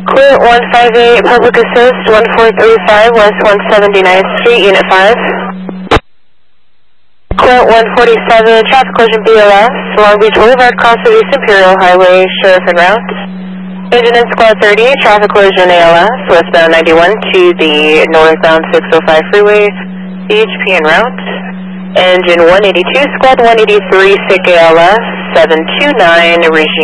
Clear 158, Public Assist, 1435 West 179th Street, Unit 5. Clear 147, traffic collision BLS, Long Beach Boulevard, cross of East Imperial Highway, Sheriff en route. Engine in Squad 30, traffic collision ALS, westbound 91 to the northbound 605 freeway, EHP en route. Engine 182, Squad 183, SIC ALS, 729, regime.